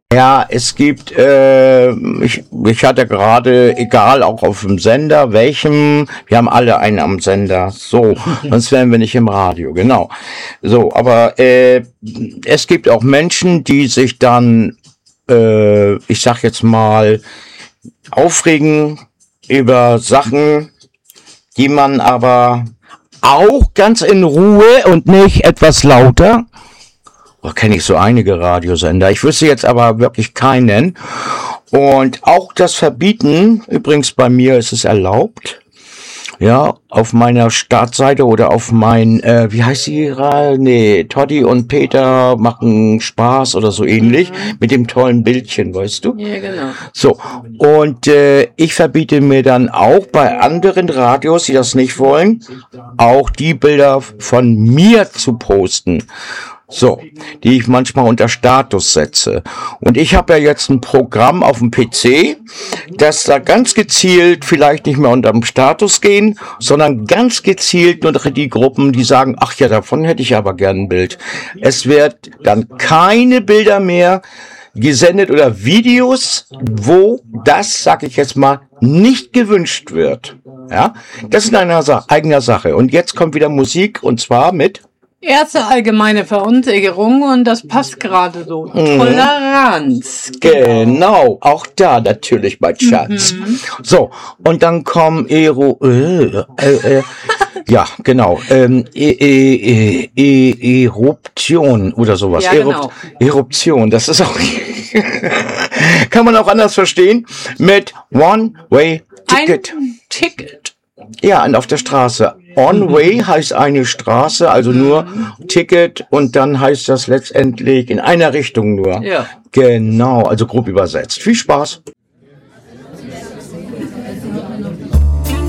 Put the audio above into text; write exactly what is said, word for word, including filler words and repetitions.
Ja, es gibt, äh, ich, ich hatte gerade, egal, auch auf dem Sender, welchem, wir haben alle einen am Sender, so, sonst wären wir nicht im Radio, genau. So, aber äh, es gibt auch Menschen, die sich dann, äh, ich sag jetzt mal, aufregen über Sachen, die man aber auch ganz in Ruhe und nicht etwas lauter. Oh, kenne ich so einige Radiosender. Ich wüsste jetzt aber wirklich keinen. Und auch das Verbieten, übrigens bei mir ist es erlaubt. Ja, auf meiner Startseite oder auf mein, äh, wie heißt die? Nee, Toddy und Peter machen Spaß oder so ähnlich. Mhm. Mit dem tollen Bildchen, weißt du? Ja, genau. So, und äh, ich verbiete mir dann auch bei anderen Radios, die das nicht wollen, auch die Bilder von mir zu posten. So, die ich manchmal unter Status setze. Und ich habe ja jetzt ein Programm auf dem P C, das da ganz gezielt vielleicht nicht mehr unter dem Status gehen, sondern ganz gezielt nur die Gruppen, die sagen, ach ja, davon hätte ich aber gern ein Bild. Es wird dann keine Bilder mehr gesendet oder Videos, wo das, sag ich jetzt mal, nicht gewünscht wird. Ja, das ist eine Sa- eigene Sache. Und jetzt kommt wieder Musik, und zwar mit Erste allgemeine Verunsicherung, und das passt gerade so. Mhm. Toleranz. Genau, auch da natürlich, mein Schatz. Mhm. So, und dann kommen Ero, äh, äh, äh, ja, genau, ähm, e, e, e, e, Eruption oder sowas. Ja, Erupt, genau. Eruption, das ist auch, kann man auch anders verstehen, mit One-Way-Ticket. Ein Ticket. Ja, und auf der Straße. On-Way heißt eine Straße, also nur Ticket, und dann heißt das letztendlich in einer Richtung nur. Ja. Genau, also grob übersetzt. Viel Spaß.